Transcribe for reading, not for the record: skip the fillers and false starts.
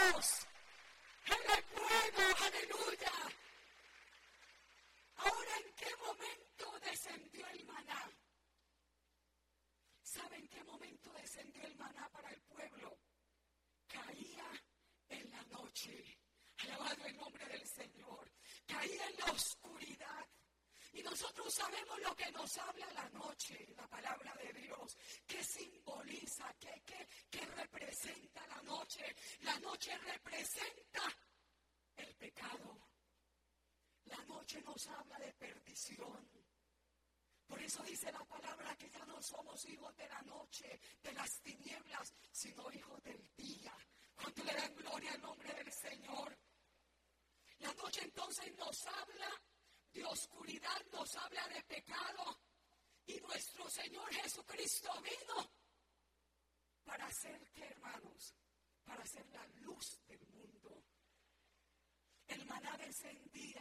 Dios. Él es bueno, aleluya. Ahora, ¿en qué momento descendió el maná? ¿Saben en qué momento descendió el maná para el pueblo? Caía en la noche. Alabado el nombre del Señor. Caía en la oscuridad. Y nosotros sabemos lo que nos habla la noche, la palabra de Dios. ¿Qué simboliza? ¿Qué representa la noche? La noche representa el pecado. La noche nos habla de perdición. Por eso dice la palabra que ya no somos hijos de la noche, de las tinieblas, sino hijos del día. ¿Cuánto le dan gloria al nombre del Señor? La noche entonces nos habla de oscuridad, nos habla de pecado. Y nuestro Señor Jesucristo vino para ser, ¿qué, hermanos? Para ser la luz del mundo. El maná descendía